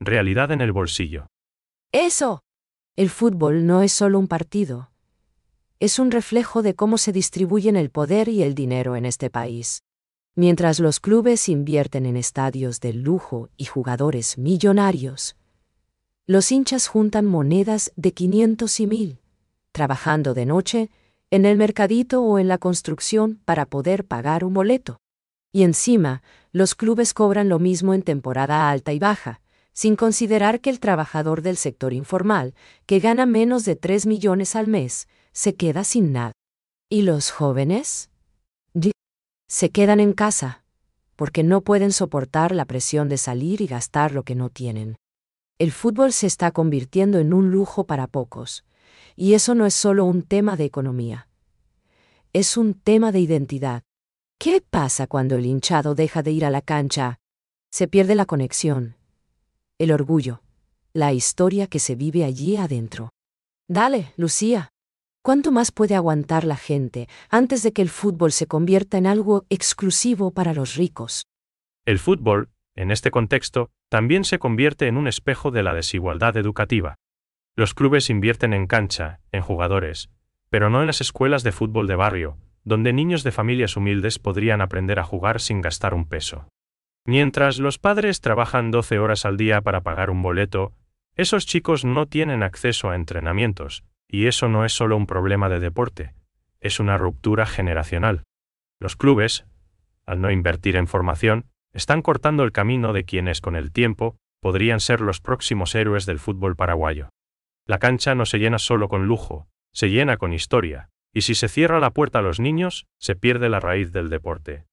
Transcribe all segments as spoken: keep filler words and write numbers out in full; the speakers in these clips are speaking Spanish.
realidad en el bolsillo. Eso. El fútbol no es solo un partido. Es un reflejo de cómo se distribuyen el poder y el dinero en este país. Mientras los clubes invierten en estadios de lujo y jugadores millonarios, los hinchas juntan monedas de quinientos y mil, trabajando de noche, en el mercadito o en la construcción para poder pagar un boleto. Y encima, los clubes cobran lo mismo en temporada alta y baja, sin considerar que el trabajador del sector informal, que gana menos de tres millones al mes, se queda sin nada. ¿Y los jóvenes? Se quedan en casa, porque no pueden soportar la presión de salir y gastar lo que no tienen. El fútbol se está convirtiendo en un lujo para pocos, y eso no es solo un tema de economía. Es un tema de identidad. ¿Qué pasa cuando el hinchado deja de ir a la cancha? Se pierde la conexión, el orgullo, la historia que se vive allí adentro. Dale, Lucía. ¿Cuánto más puede aguantar la gente antes de que el fútbol se convierta en algo exclusivo para los ricos? El fútbol, en este contexto, también se convierte en un espejo de la desigualdad educativa. Los clubes invierten en cancha, en jugadores, pero no en las escuelas de fútbol de barrio, donde niños de familias humildes podrían aprender a jugar sin gastar un peso. Mientras los padres trabajan doce horas al día para pagar un boleto, esos chicos no tienen acceso a entrenamientos, y eso no es solo un problema de deporte, es una ruptura generacional. Los clubes, al no invertir en formación, están cortando el camino de quienes con el tiempo podrían ser los próximos héroes del fútbol paraguayo. La cancha no se llena solo con lujo, se llena con historia, y si se cierra la puerta a los niños, se pierde la raíz del deporte.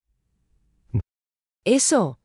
Eso.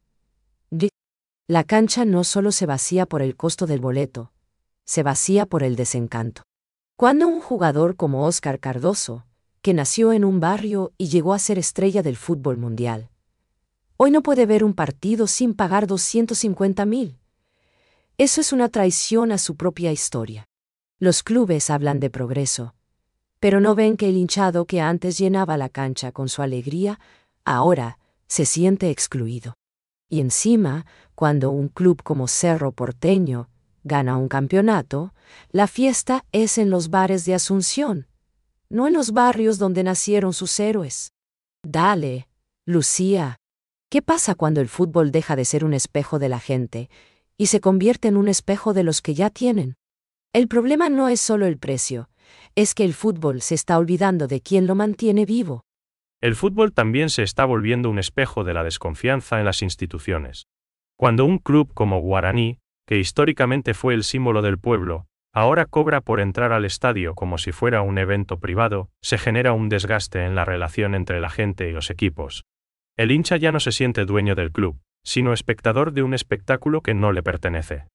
La cancha no solo se vacía por el costo del boleto, se vacía por el desencanto. Cuando un jugador como Óscar Cardoso, que nació en un barrio y llegó a ser estrella del fútbol mundial, hoy no puede ver un partido sin pagar doscientos cincuenta mil. Eso es una traición a su propia historia. Los clubes hablan de progreso, pero no ven que el hinchado que antes llenaba la cancha con su alegría, ahora se siente excluido. Y encima, cuando un club como Cerro Porteño gana un campeonato, la fiesta es en los bares de Asunción, no en los barrios donde nacieron sus héroes. Dale, Lucía. ¿Qué pasa cuando el fútbol deja de ser un espejo de la gente y se convierte en un espejo de los que ya tienen? El problema no es solo el precio, es que el fútbol se está olvidando de quién lo mantiene vivo. El fútbol también se está volviendo un espejo de la desconfianza en las instituciones. Cuando un club como Guaraní, que históricamente fue el símbolo del pueblo, ahora cobra por entrar al estadio como si fuera un evento privado, se genera un desgaste en la relación entre la gente y los equipos. El hincha ya no se siente dueño del club, sino espectador de un espectáculo que no le pertenece.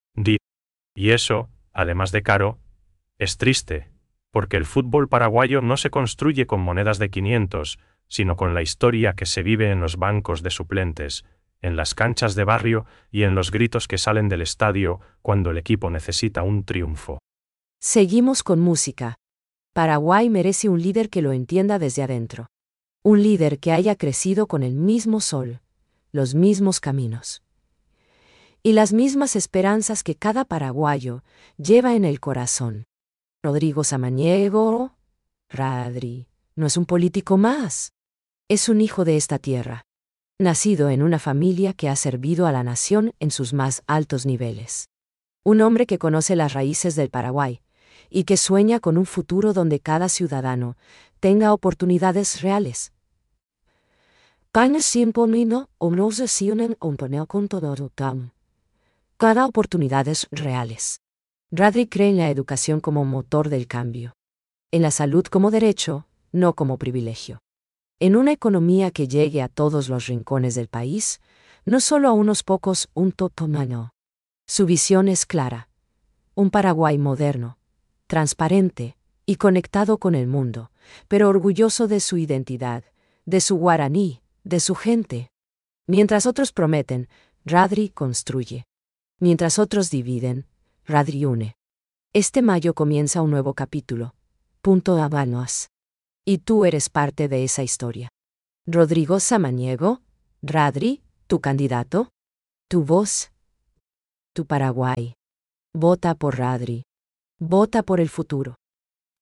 Y eso, además de caro, es triste, porque el fútbol paraguayo no se construye con monedas de quinientos, sino con la historia que se vive en los bancos de suplentes, en las canchas de barrio y en los gritos que salen del estadio cuando el equipo necesita un triunfo. Seguimos con música. Paraguay merece un líder que lo entienda desde adentro. Un líder que haya crecido con el mismo sol, los mismos caminos y las mismas esperanzas que cada paraguayo lleva en el corazón. Rodrigo Samaniego, Radri, no es un político más. Es un hijo de esta tierra, nacido en una familia que ha servido a la nación en sus más altos niveles. Un hombre que conoce las raíces del Paraguay y que sueña con un futuro donde cada ciudadano tenga oportunidades reales. Cada oportunidades reales. Radri cree en la educación como motor del cambio, en la salud como derecho, no como privilegio. En una economía que llegue a todos los rincones del país, no solo a unos pocos, un totomano. Su visión es clara. Un Paraguay moderno, transparente y conectado con el mundo, pero orgulloso de su identidad, de su guaraní, de su gente. Mientras otros prometen, Radri construye. Mientras otros dividen, Radri une. Este mayo comienza un nuevo capítulo. Punto Habanos. Y tú eres parte de esa historia. Rodrigo Samaniego, Radri, tu candidato, tu voz, Tu Paraguay. Vota por Radri. Vota por el futuro.